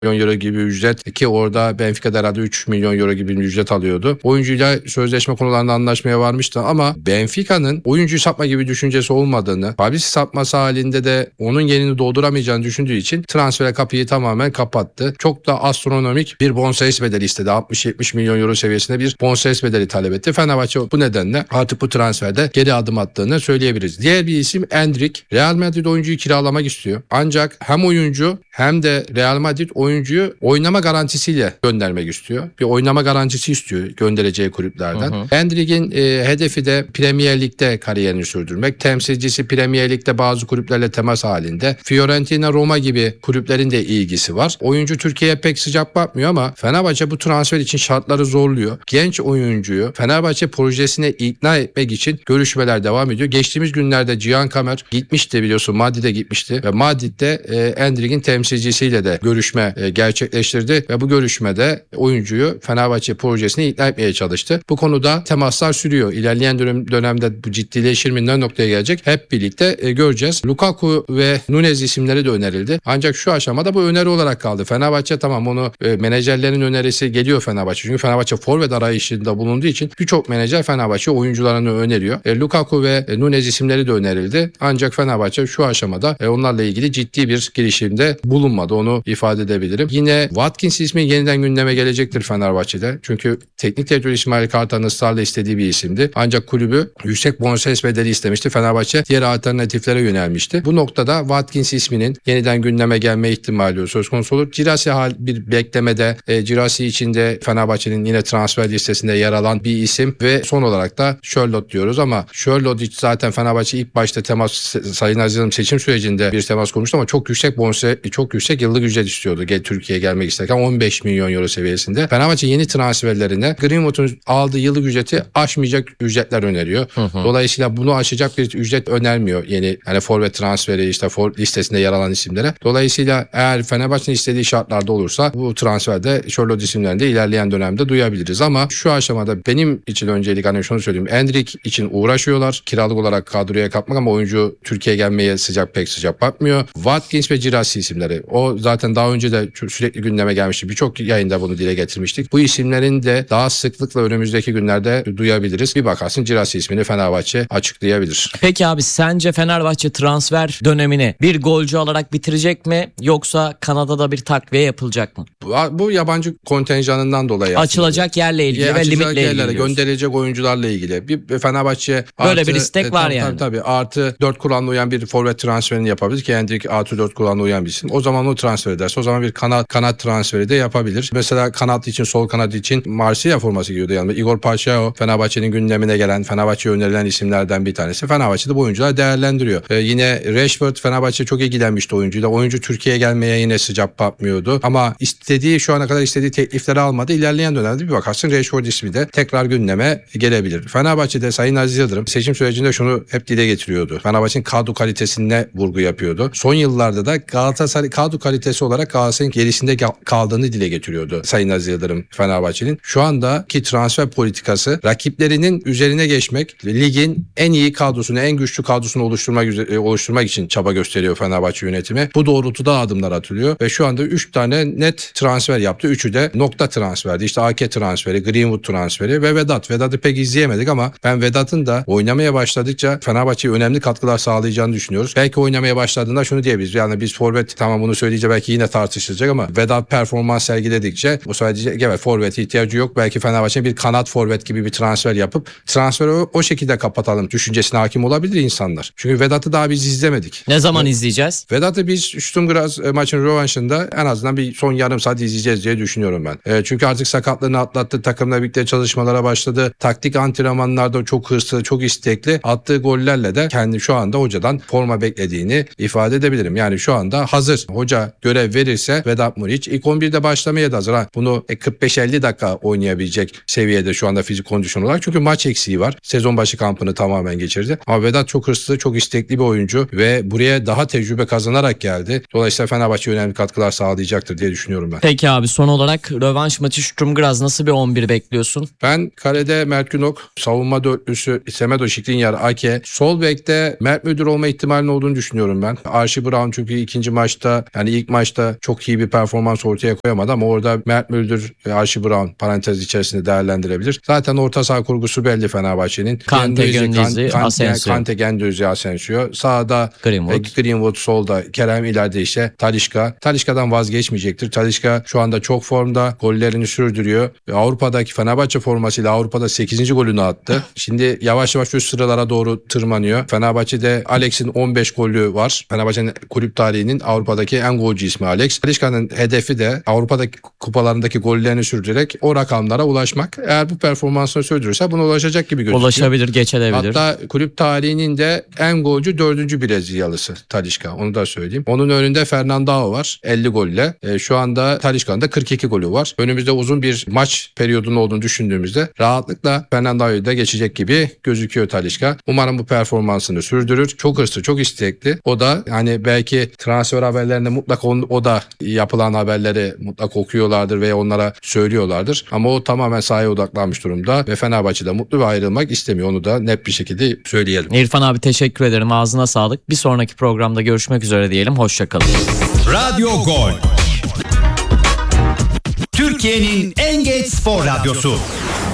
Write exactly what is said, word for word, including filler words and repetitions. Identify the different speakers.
Speaker 1: milyon euro gibi ücret, ki orada Benfica'da herhalde üç milyon euro gibi bir ücret alıyordu. Oyuncuyla sözleşme konularında anlaşmaya varmıştı ama Benfica'nın oyuncuyu satma gibi düşüncesi olmadığını, Fabrizio satması halinde de onun yerini dolduramayacağını düşündüğü için transfere kapıyı tamamen kapattı. Çok da astronomik bir bonservis bedeli istedi. altmış yetmiş milyon euro seviyesinde bir bonservis bedeli talep etti. Fenerbahçe bu nedenle artık bu transferde geri adım attığını söyleyebiliriz. Diğer bir isim Endrick. Real Madrid oyuncuyu kiralamak istiyor. Ancak hem oyuncu hem de Real Madrid oyuncuyu oynama garantisiyle göndermek istiyor. Bir oynama garantisi istiyor göndereceği kulüplerden. Endrick'in e, hedefi de Premier Lig'de kariyerini sürdürmek. Temsilcisi Premier Lig'de bazı kulüplerle temas halinde. Fiorentina, Roma gibi kulüplerin de ilgisi var. Oyuncu Türkiye'ye pek sıcak bakmıyor ama Fenerbahçe bu transfer için şartları zorluyor. Genç oyuncuyu Fenerbahçe projesine ikna etmek için görüşmeler devam ediyor. Geçtiğimiz günlerde Cihan Kamer gitmişti, biliyorsun Madrid'e gitmişti ve Madrid'de e, Endrick'in temsilcisiyle de görüşme e, gerçekleştirdi ve bu görüşmede oyuncuyu Fenerbahçe projesine ikna etmeye çalıştı. Bu konuda temaslar sürüyor. İlerleyen dönem, dönemde bu ciddileşir mi, ne noktaya gelecek hep birlikte e, göreceğiz. Lukaku ve Nunez isimleri de önerildi. Ancak şu aşamada bu öneri olarak kaldı. Fenerbahçe tamam, onu e, menajerlerin önerisi geliyor Fenerbahçe. Çünkü Fenerbahçe forvet arayışında bulunduğu için birçok menajer Fenerbahçe oyuncularını öneriyor. E, Lukaku ve e, Nunez isimleri de önerildi. Ancak Fenerbahçe şu aşamada e, onlarla ilgili ciddi bir girişimde bulunmadı. Onu ifade edebilirim. Yine Watkins ismi yeniden gündeme gelecektir Fenerbahçe'de. Çünkü teknik direktör İsmail Kartal'ın ısrarla istediği bir isimdi. Ancak kulübü yüksek bonservis bedeli istemişti. Fenerbahçe diğer alternatiflere yönelmişti. Bu noktada Watkins isminin yeniden gündeme gelme ihtimali söz konusu olur. Girassi hal bir beklemede. E, Girassi içinde Fenerbahçe'nin yine transfer listesinde yer alan bir isim ve son olarak da Charlotte diyoruz ama Charlotte zaten Fenerbahçe ilk başta temas Sayın Aziz'in seçim sürecinde bir temas kurmuştu ama çok yüksek bonservis, çok yüksek yıllık ücret istiyordu. Gel Türkiye'ye gelmek isterken on beş milyon euro seviyesinde. Fenerbahçe yeni transferlerine Greenwood'un aldığı yıllık ücreti aşmayacak ücretler öneriyor. Hı hı. Dolayısıyla bunu aşacak bir ücret önermiyor yeni hani forvet transferi işte for listesinde yer alan isimlere. Dolayısıyla eğer Fenerbahçe'nin istediği şartlarda olursa bu transferde Charlotte isimlerinde ilerleyen dönemde duyabiliriz ama şu aşamada benim için öncelik hani şunu söyleyeyim. Endrick için uğraşıyorlar. Kiralık olarak kadroya katmak ama oyuncu Türkiye'ye gelmeye sıcak pek sıcak bakmıyor. Watkins ve Girassi isimleri. O zaten daha önce de sürekli gündeme gelmişti. Birçok yayında bunu dile getirmiştik. Bu isimlerin de daha sıklıkla önümüzdeki günlerde duyabiliriz. Bir bakarsın Girassi ismini Fenerbahçe açıklayabilir.
Speaker 2: Peki abi, sence Fenerbahçe transfer dönemini bir golcü alarak bitirecek mi yoksa Kanada'da bir takviye yapılacak mı?
Speaker 1: Bu, bu yabancı kontenjanından dolayı
Speaker 2: açılacak yerle ilgili
Speaker 1: ya,
Speaker 2: ve limitle
Speaker 1: yerlere,
Speaker 2: ilgili
Speaker 1: gönderilecek oyuncularla ilgili. Bir Fenerbahçe
Speaker 2: böyle
Speaker 1: artı,
Speaker 2: bir istek
Speaker 1: e,
Speaker 2: var
Speaker 1: tabii,
Speaker 2: yani.
Speaker 1: Tabii tabii artı dört kuralına uyan bir forvet transferini yapabilir ki Endrick artı dört kuralına uyan bir isim. O zaman o transfer ederse o zaman bir kanat kanat transferi de yapabilir. Mesela kanat için, sol kanat için Marsilya forması giyiyordu yani. Igor Paçao Fenerbahçe'nin gündemine gelen, Fenerbahçe'ye önerilen isimlerden bir tanesi. Fenerbahçe'de bu oyuncular değerlendiriyor. Ee, yine Rashford Fenerbahçe çok ilgilenmişti oyuncuyla. Oyuncu Türkiye'ye gelmeye yine sıcak bakmıyordu. Ama istediği şu ana kadar istediği teklifleri almadı. İlerleyen dönemde bir bakarsın Rashford ismi de tekrar gündeme gelebilir. Fenerbahçe'de Sayın Aziz Yıldırım seçim sürecinde şunu hep dile getiriyordu. Fenerbahçe'nin kadro kalitesine vurgu yapıyordu. Son yıllarda da Galatasaray kadro kalitesi olarak Galatasaray'ın gerisinde kaldığını dile getiriyordu Sayın Aziz Yıldırım Fenerbahçe'nin. Şu andaki transfer politikası rakiplerinin üzerine geçmek, ligin en iyi kadrosunu, en güçlü kadrosunu oluşturmak oluşturmak için çaba gösteriyor Fenerbahçe yönetimi. Bu doğrultuda adımlar atılıyor ve şu anda üç tane net transfer yaptı. Üçü de nokta transferdi. İşte A K transferi, Greenwood transferi ve Vedat. Vedat'ı pek izleyemedik ama ben Vedat'ın da oynamaya başladıkça Fenerbahçe'ye önemli katkılar sağlayacağını düşünüyoruz. Belki oynamaya başladığında şunu diyebiliriz. Yani biz forvet, tamam bunu söyleyince belki yine tartışılacak ama Vedat performans sergiledikçe bu sadece evet forvete ihtiyacı yok. Belki Fenerbahçe bir kanat forvet gibi bir transfer yapıp transferi o, o şekilde kapatalım düşüncesine hakim olabilir insanlar. Çünkü Vedat'ı daha biz izlemedik.
Speaker 2: Ne zaman evet. izleyeceğiz?
Speaker 1: Vedat'ı biz Sturm Graz maçın rövanşında en azından bir son yarım saat izleyeceğiz diye düşünüyorum ben. E, çünkü artık sakatlığını atlattı. Takımla birlikte çalışmalara başladı. Taktik antrenmanlarda çok hırslı, çok istekli. Attığı gollerle de kendi şu anda hocadan forma beklediğini ifade edebilirim. Yani şu anda hazır. Hoca görev verirse Vedat Muriç ilk on birde başlamaya da hazır. Ha, bunu kırk beş elli dakika oynayabilecek seviyede şu anda fizik kondisyon olarak. Çünkü maç eksiği var. Sezon başı kampını tamamen geçirdi. Ama Vedat çok hırslı, çok istekli bir oyuncu ve buraya daha tecrübe kazanarak geldi. Dolayısıyla Fenerbahçe önemli katkılar sağlayacaktır diye düşünüyorum ben.
Speaker 2: Peki abi, son olarak rövanş maçı Sturm Graz nasıl bir on bir bekliyorsun?
Speaker 1: Ben kalede Mert Günok, savunma dörtlüsü Semedo Şikrinyar, Ake, sol bekte Mert Müdür olma ihtimalinin olduğunu düşünüyorum ben. Archie Brown çünkü ikinci maçta Talişka yani ilk maçta çok iyi bir performans ortaya koyamadı ama orada Mert Müldür ve Archie Brown parantez içerisinde değerlendirebilir. Zaten orta saha kurgusu belli Fenerbahçe'nin.
Speaker 2: Kante, Gündüz'ü,
Speaker 1: Kan-
Speaker 2: Asensio.
Speaker 1: Kante, Gündüz'ü, Asensio. Sağda
Speaker 2: Greenwood.
Speaker 1: e, Greenwood, solda Kerem, ileride işte Talişka. Talişka'dan vazgeçmeyecektir. Talişka şu anda çok formda. Gollerini sürdürüyor. Ve Avrupa'daki Fenerbahçe formasıyla Avrupa'da sekizinci golünü attı. Şimdi yavaş yavaş üst sıralara doğru tırmanıyor. Fenerbahçe'de Alex'in on beş golü var. Fenerbahçe'nin kulüp tarihinin Avrupa'daki en golcü ismi Alex. Talişka'nın hedefi de Avrupa'daki kupalarındaki gollerini sürdürerek o rakamlara ulaşmak. Eğer bu performansını sürdürürse buna ulaşacak gibi gözüküyor.
Speaker 2: Ulaşabilir, geçebilir.
Speaker 1: Hatta kulüp tarihinin de en golcü dördüncü Brezilyalısı Talişka. Onu da söyleyeyim. Onun önünde Fernandao var elli golle. E, şu anda Talişka'nın da kırk iki golü var. Önümüzde uzun bir maç periyodunun olduğunu düşündüğümüzde rahatlıkla Fernandao'yu da geçecek gibi gözüküyor Talişka. Umarım bu performansını sürdürür. Çok hırslı, çok istekli. O da hani belki transfer haberlerinde mutlaka on, o da yapılan haberleri mutlaka okuyorlardır ve onlara söylüyorlardır. Ama o tamamen sahaya odaklanmış durumda ve Fenerbahçe'de mutlu ve ayrılmak istemiyor. Onu da net bir şekilde söyleyelim.
Speaker 2: İrfan abi teşekkür ederim. Ağzına sağlık. Bir sonraki programda görüşmek üzere diyelim. Hoşçakalın.
Speaker 3: Radyo Gol. Türkiye'nin en geç spor radyosu.